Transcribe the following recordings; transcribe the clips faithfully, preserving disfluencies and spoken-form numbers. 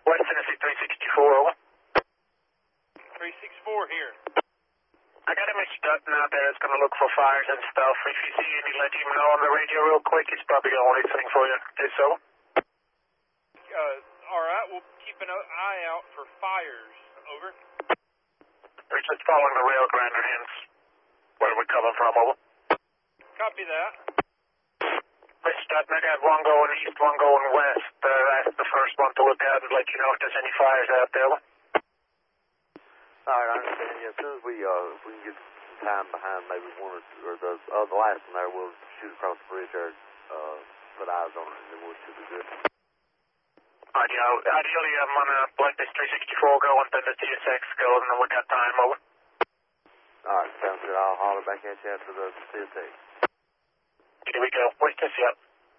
West Tennessee three sixty-four, over. three sixty-four here. I got a Mister Dutton out there that's going to look for fires and stuff. If you see any, let him know on the radio real quick. It's probably the only thing for you. Okay, so? Uh, all right, we'll keep an eye out for fires. Over. We're just following the rail grinder, hence where we're coming from, over. Copy that. Mister Dutton, I got one going east, one going west. Uh, that's the first one to look at and let you know if there's any fires out there. All right, I understand. Yeah, as soon as we, uh, if we can get some time behind maybe one or two, or the, uh, the last one there, we'll shoot across the bridge there, uh, put eyes on it, and then we should be good. All right, yeah, ideally I'm on a like this three sixty-four going, then the T S X goes, and then we got time, over. All right, sounds good. I'll holler back at you after the T S X. Here we go. Where's this yet?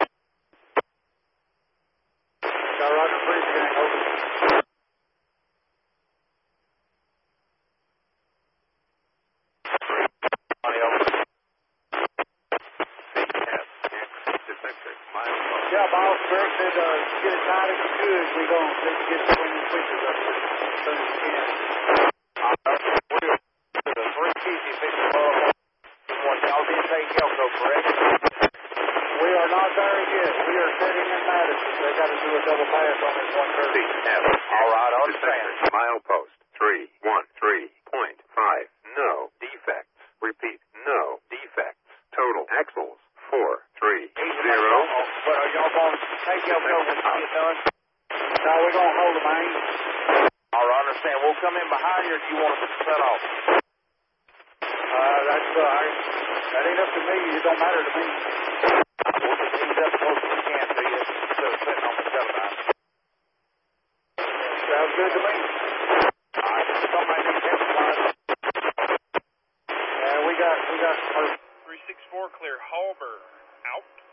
Got Roger Bridge gang, over. Yeah, boss, Greg said uh, get as tight as you could. We're going to get some of these switches up as soon as we can. All right, we're the three fifty fifty above. Y'all didn't take Elko, correct? We are not there yet. We are sitting in Madison. They got to do a double pass on this one thirty. All right, I understand. Milepost three one three point five. No defects. Repeat, no defects. Total axles four three zero. But are y'all going to take Elko when you get done? No, we're going to hold the main. All right, I understand. We'll come in behind you, or do you want us to set off? Uh, that's, uh, I, that ain't up to me. It don't matter to me. We'll just ease up as close as we can to you instead of sitting on the telephone. Sounds good to me. All right, somebody needs help, line. Yeah, we got, we got... three sixty-four, clear Hallberg. Out.